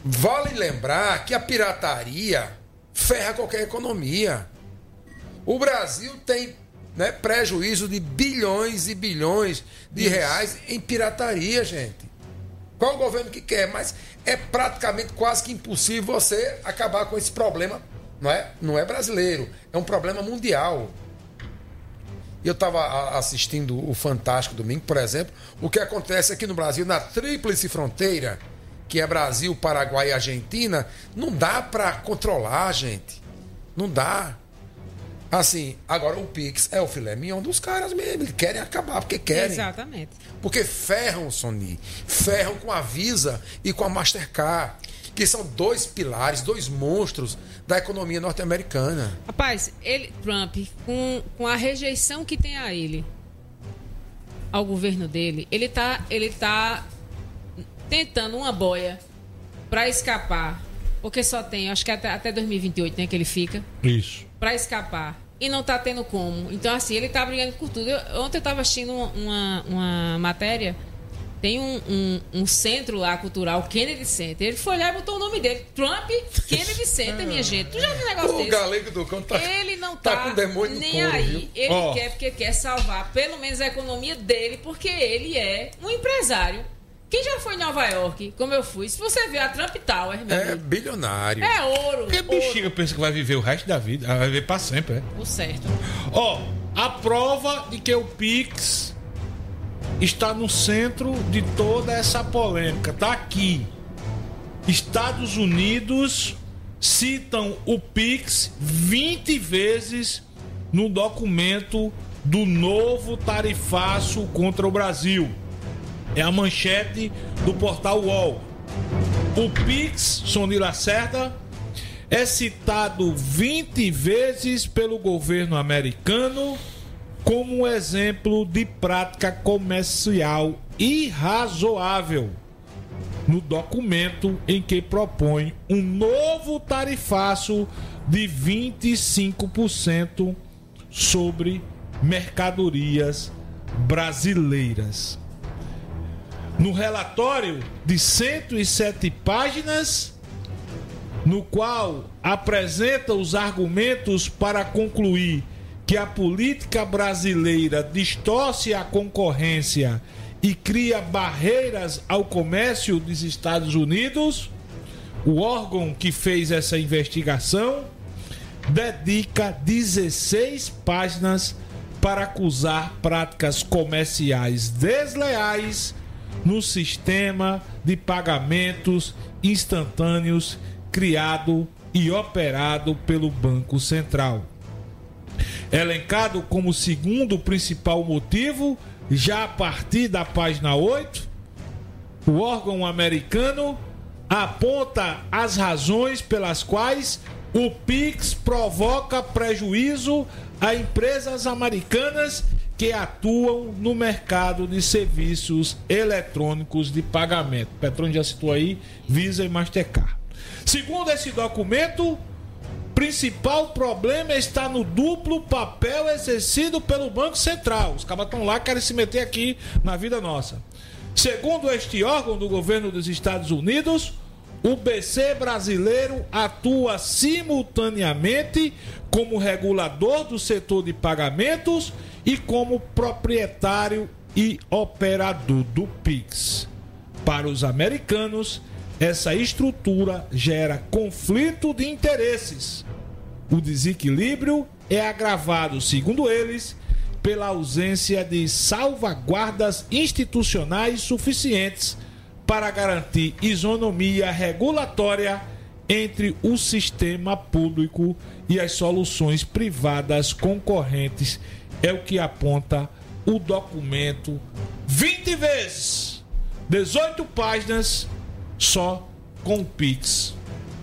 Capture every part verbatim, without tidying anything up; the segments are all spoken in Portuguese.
Vale lembrar que a pirataria ferra qualquer economia. O Brasil tem, né, prejuízo de bilhões e bilhões de Isso. reais em pirataria, gente. Qual o governo que quer? Mas é praticamente quase que impossível você acabar com esse problema. Não é, não é brasileiro, é um problema mundial. Eu estava assistindo o Fantástico domingo, por exemplo. O que acontece aqui no Brasil, na tríplice fronteira, que é Brasil, Paraguai e Argentina, não dá para controlar, gente. Não dá. Assim, agora o Pix é o filé mignon dos caras mesmo. Eles querem acabar porque querem. Exatamente. Porque ferram, Sony. Ferram com a Visa e com a Mastercard, que são dois pilares, dois monstros da economia norte-americana. Rapaz, ele, Trump, com, com a rejeição que tem a ele, ao governo dele, ele tá, ele tá tentando uma boia para escapar, porque só tem, acho que até, até dois mil e vinte e oito, né, que ele fica. Isso. Para escapar. E não tá tendo como. Então, assim, ele tá brigando por tudo. Eu, ontem eu tava assistindo uma, uma matéria. Tem um, um, um centro lá cultural, Kennedy Center. Ele foi lá e botou o nome dele. Trump Kennedy Center, minha gente. Tu já viu um negócio o desse? O galego do cão tá, ele não tá, tá com demônio nem no couro, aí. viu? Ele oh. quer porque quer salvar pelo menos a economia dele, porque ele é um empresário. Quem já foi em Nova York, como eu fui, se você ver a Trump Tower, meu é amigo, bilionário. é ouro. Porque bexiga pensa que vai viver o resto da vida, vai viver pra sempre, é? O certo. Ó, a prova de que o Pix está no centro de toda essa polêmica. Tá aqui. Estados Unidos citam o Pix vinte vezes no documento do novo tarifaço contra o Brasil. É a manchete do portal U O L. O Pix, Sonila Lacerda, é citado vinte vezes pelo governo americano como um exemplo de prática comercial irrazoável no documento em que propõe um novo tarifaço de vinte e cinco por cento sobre mercadorias brasileiras. No relatório de cento e sete páginas, no qual apresenta os argumentos para concluir que a política brasileira distorce a concorrência e cria barreiras ao comércio dos Estados Unidos, o órgão que fez essa investigação dedica dezesseis páginas para acusar práticas comerciais desleais no sistema de pagamentos instantâneos criado e operado pelo Banco Central. Elencado como segundo principal motivo, já a partir da página oito, o órgão americano aponta as razões pelas quais o Pix provoca prejuízo a empresas americanas que atuam no mercado de serviços eletrônicos de pagamento. Petrônio já citou aí, Visa e Mastercard. Segundo esse documento, o principal problema está no duplo papel exercido pelo Banco Central. Os cabas estão lá, querem se meter aqui na vida nossa. Segundo este órgão do governo dos Estados Unidos, o B C brasileiro atua simultaneamente como regulador do setor de pagamentos e como proprietário e operador do Pix. Para os americanos, essa estrutura gera conflito de interesses. O desequilíbrio é agravado, segundo eles, pela ausência de salvaguardas institucionais suficientes para garantir isonomia regulatória entre o sistema público e as soluções privadas concorrentes. É o que aponta o documento vinte vezes, dezoito páginas, só com o Pix.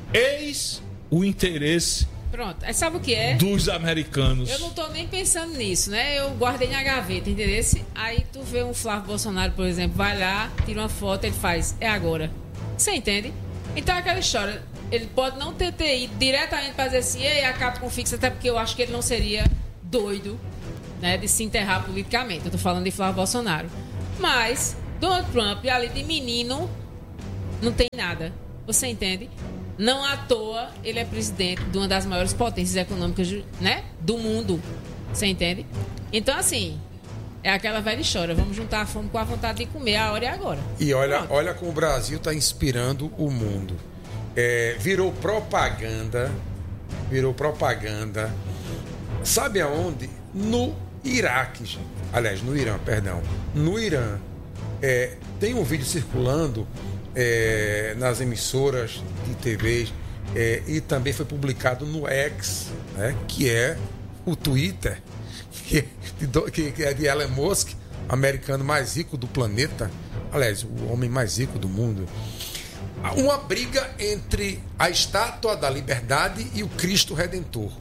Eis o interesse. Pronto, sabe o que é? Dos americanos. Eu não tô nem pensando nisso, né? Eu guardei na gaveta, entendeu? Aí tu vê um Flávio Bolsonaro, por exemplo, vai lá, tira uma foto, ele faz, é agora. Você entende? Então aquela história, ele pode não ter, ter ido diretamente para dizer assim, ei, acaba com o Pix, até porque eu acho que ele não seria doido, né, de se enterrar politicamente. Eu tô falando de Flávio Bolsonaro. Mas Donald Trump, ali de menino, não tem nada. Você entende? Não à toa ele é presidente de uma das maiores potências econômicas, né, do mundo. Você entende? Então, assim, é aquela velha história. Vamos juntar a fome com a vontade de comer. A hora é agora. E olha, olha como o Brasil está inspirando o mundo. É, virou propaganda. Virou propaganda. Sabe aonde? No Iraque, gente. Aliás, no Irã, perdão. No Irã. É, tem um vídeo circulando é, nas emissoras de T V é, e também foi publicado no X, né, que é o Twitter, que, que, que é de Elon Musk, americano mais rico do planeta, aliás, o homem mais rico do mundo. Uma briga entre a Estátua da Liberdade e o Cristo Redentor.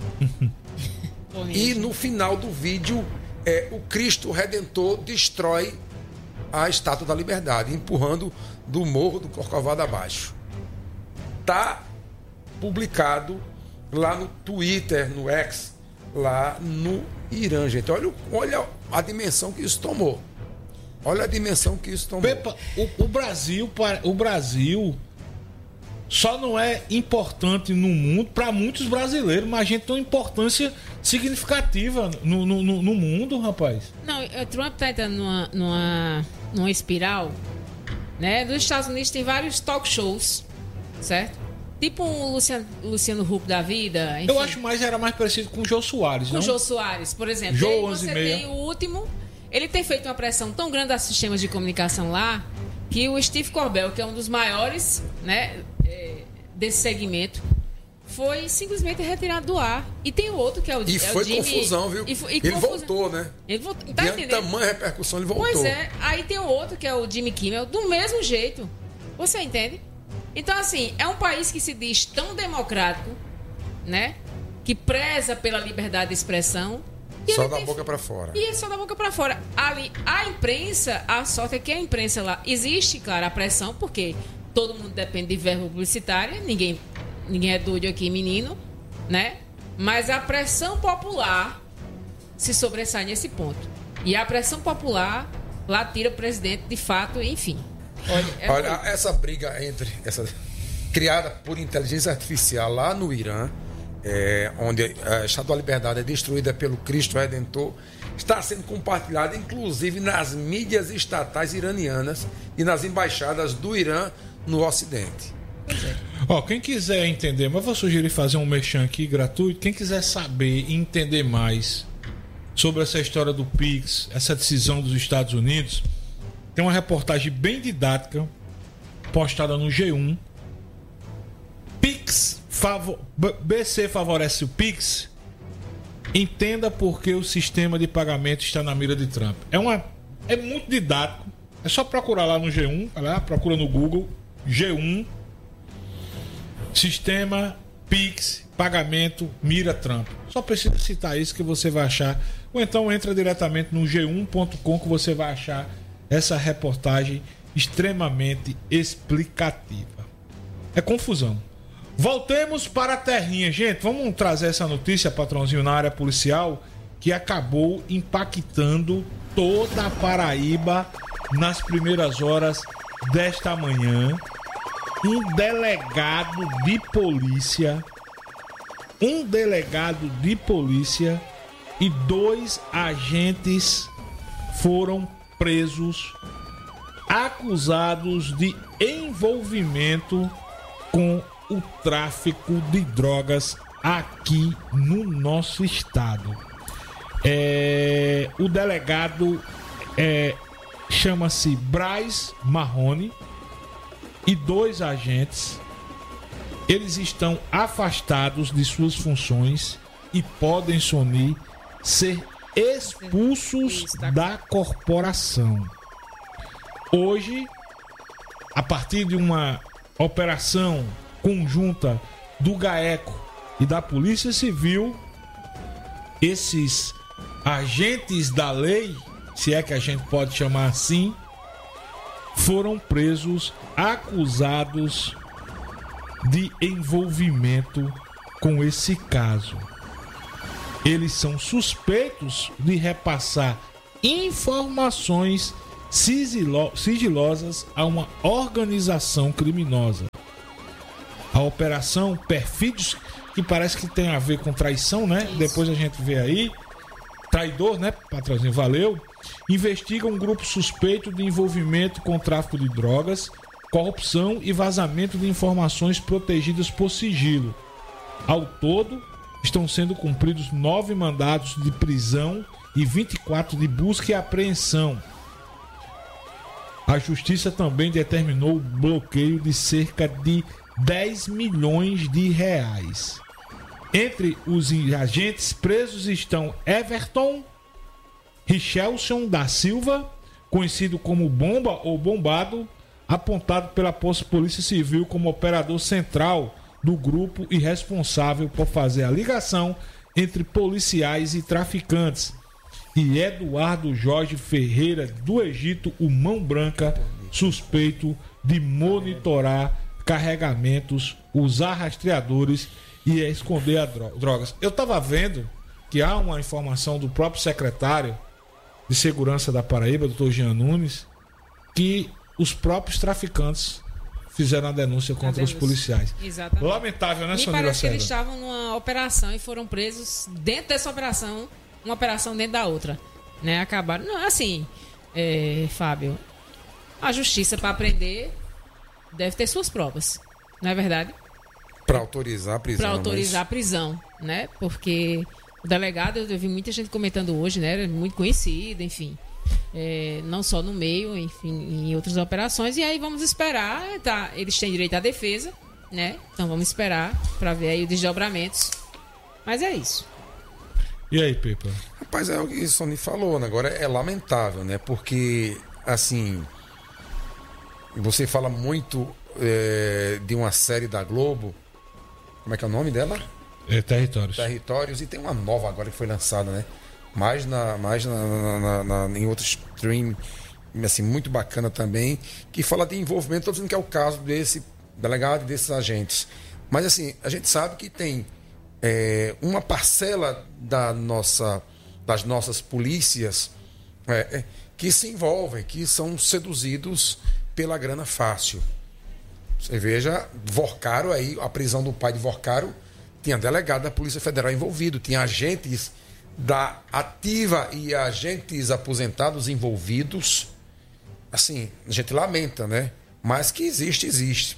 E no final do vídeo, é, o Cristo Redentor destrói a Estátua da Liberdade, empurrando do morro do Corcovado abaixo. Tá publicado lá no Twitter, no X, lá no Irã, gente. Olha, olha a dimensão que isso tomou. Olha a dimensão que isso tomou. Pepa, o, o Brasil, o Brasil só não é importante no mundo para muitos brasileiros, mas a gente tem uma importância significativa no, no, no mundo, rapaz. Não, o Trump tá entrando numa, numa, numa espiral, né? Nos Estados Unidos tem vários talk shows, certo? Tipo um Luciano, Luciano Huck da vida. Enfim. Eu acho mais, era mais parecido com o Jô Soares, com não? Com o Jô Soares, por exemplo. Jô e aí onze você e meia. tem o último. Ele tem feito uma pressão tão grande aos sistemas de comunicação lá que o Steve Corbell, que é um dos maiores, né, desse segmento, foi simplesmente retirado do ar. E tem o outro que é o E é foi o Jimmy, confusão, viu? E, foi, e ele confusão. voltou, né? Ele voltou. Tá Diante entendendo? da tamanha repercussão, ele voltou. Pois é. Aí tem o outro que é o Jimmy Kimmel, do mesmo jeito. Você entende? Então, assim, é um país que se diz tão democrático, né? Que preza pela liberdade de expressão. Só da boca pra fora. E só da boca pra fora. Ali, a imprensa, a sorte é que a imprensa lá existe, claro, a pressão, porque todo mundo depende de verba publicitária, ninguém, ninguém é doido aqui, menino, né? Mas a pressão popular se sobressai nesse ponto. E a pressão popular lá tira o presidente de fato, enfim. Olha, é Olha essa briga entre essa criada por inteligência artificial lá no Irã, é, onde a Estátua da Liberdade é destruída pelo Cristo Redentor, está sendo compartilhada inclusive nas mídias estatais iranianas e nas embaixadas do Irã no Ocidente. Ó, quem quiser entender, mas vou sugerir fazer um merchan aqui gratuito. Quem quiser saber e entender mais sobre essa história do Pix, essa decisão dos Estados Unidos, tem uma reportagem bem didática postada no G um. Pix, favor, B C favorece o Pix. Entenda por que o sistema de pagamento está na mira de Trump. É, uma, é muito didático. É só procurar lá no G um, vai lá, procura no Google, G um, sistema Pix, pagamento, mira Trump. Só precisa citar isso que você vai achar. Ou então entra diretamente no g um ponto com que você vai achar essa reportagem extremamente explicativa. É confusão. Voltemos para a terrinha. Gente, vamos trazer essa notícia, patrãozinho, na área policial, que acabou impactando toda a Paraíba nas primeiras horas desta manhã. Um delegado de polícia, um delegado de polícia e dois agentes foram presos, acusados de envolvimento com o tráfico de drogas aqui no nosso estado. É, o delegado é, chama-se Braz Marrone e dois agentes. Eles estão afastados de suas funções e podem sonir ser expulsos da corporação. Hoje, a partir de uma operação conjunta do GAECO e da Polícia Civil, esses agentes da lei, se é que a gente pode chamar assim, foram presos, acusados de envolvimento com esse caso. Eles são suspeitos de repassar informações sigilo- sigilosas a uma organização criminosa. A operação Perfídios, que parece que tem a ver com traição, né? Isso. Depois a gente vê aí. Traidor, né? Patrãozinho, valeu. Investiga um grupo suspeito de envolvimento com tráfico de drogas, corrupção e vazamento de informações protegidas por sigilo. Ao todo, estão sendo cumpridos nove mandados de prisão e vinte e quatro de busca e apreensão. A justiça também determinou o bloqueio de cerca de dez milhões de reais. Entre os agentes presos estão Everton Richelson da Silva, conhecido como Bomba ou Bombado, apontado pela Polícia Civil como operador central do grupo e responsável por fazer a ligação entre policiais e traficantes. E Eduardo Jorge Ferreira do Egito, o Mão Branca, suspeito de monitorar carregamentos, usar rastreadores e esconder a drogas. Eu estava vendo que há uma informação do próprio secretário de Segurança da Paraíba, doutor Jean Nunes, que os próprios traficantes fizeram a denúncia contra a denúncia. os policiais. Exatamente. Lamentável, né, Sonia? Me parece que eles estavam numa operação e foram presos dentro dessa operação, uma operação dentro da outra, né? Acabaram, não, assim, é, Fábio, a justiça para prender deve ter suas provas, não é verdade? Para autorizar a prisão. Para autorizar mas... a prisão, né? Porque o delegado, eu vi muita gente comentando hoje, né? Muito conhecido, enfim. É, não só no meio, enfim, em outras operações. E aí vamos esperar, tá? Eles têm direito à defesa, né? Então vamos esperar para ver aí os desdobramentos. Mas é isso. E aí, Pepa? Rapaz, é o que o Sony falou, né? Agora é lamentável, né? Porque, assim, você fala muito é, de uma série da Globo. Como é que é o nome dela? É Territórios. Territórios, e tem uma nova agora que foi lançada, né? Mais, na, mais na, na, na, na, em outro stream, assim, muito bacana também, que fala de envolvimento. Estou dizendo que é o caso desse delegado e desses agentes. Mas, assim, a gente sabe que tem é, uma parcela da nossa, das nossas polícias é, que se envolvem, que são seduzidos pela grana fácil. Você veja, Vorcaro aí, a prisão do pai de Vorcaro, tinha delegado da Polícia Federal envolvido, tinha agentes da ativa e agentes aposentados envolvidos. Assim, a gente lamenta, né? Mas que existe, existe.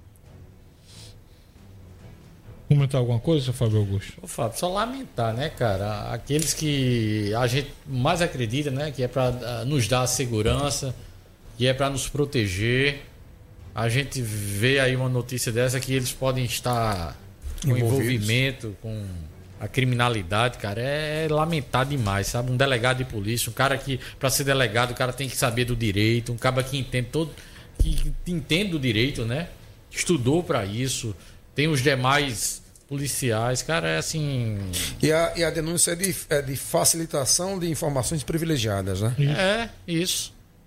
Comentar alguma coisa, Fábio Augusto? Ô, Fábio, só lamentar, né, cara? Aqueles que a gente mais acredita, né? Que é para nos dar segurança, que é para nos proteger. A gente vê aí uma notícia dessa que eles podem estar com envolvimento com a criminalidade, cara. É lamentar demais, sabe? Um delegado de polícia, um cara que, para ser delegado, o cara tem que saber do direito, um cara que entende todo, que entende do direito, né? Estudou para isso, tem os demais policiais, cara, é assim. E a, e a denúncia é de, é de facilitação de informações privilegiadas, né? É, isso.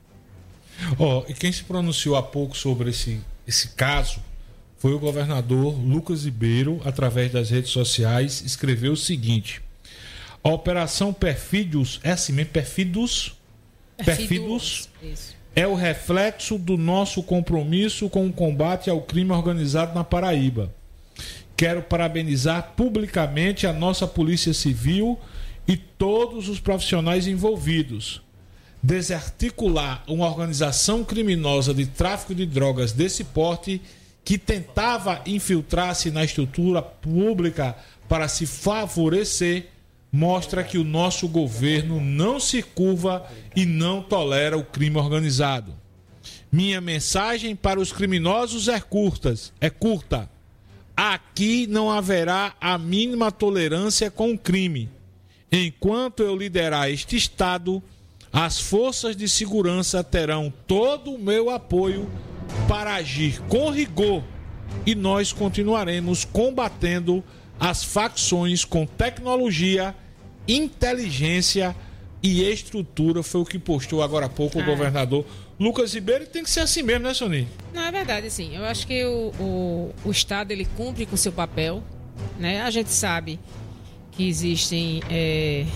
Ó, oh, e quem se pronunciou há pouco sobre esse, esse caso foi o governador Lucas Ribeiro, através das redes sociais, escreveu o seguinte: a Operação Perfídios, é assim mesmo, Perfídios, Perfídios, é o reflexo do nosso compromisso com o combate ao crime organizado na Paraíba. Quero parabenizar publicamente a nossa Polícia Civil e todos os profissionais envolvidos. Desarticular uma organização criminosa de tráfico de drogas desse porte que tentava infiltrar-se na estrutura pública para se favorecer, mostra que o nosso governo não se curva e não tolera o crime organizado. Minha mensagem para os criminosos é curta, é curta. Aqui não haverá a mínima tolerância com o crime. Enquanto eu liderar este Estado, as forças de segurança terão todo o meu apoio para agir com rigor e nós continuaremos combatendo as facções com tecnologia, inteligência e estrutura. Foi o que postou agora há pouco ah, o governador Lucas Ribeiro. E tem que ser assim mesmo, né, Soninho? Não, é verdade, sim. Eu acho que o, o, o Estado ele cumpre com o seu papel, né? A gente sabe que existem é,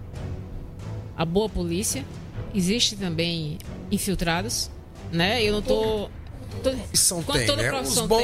a boa polícia, existem também infiltrados, né? Eu não tô... tô são quando tem, toda né? profissão Os bons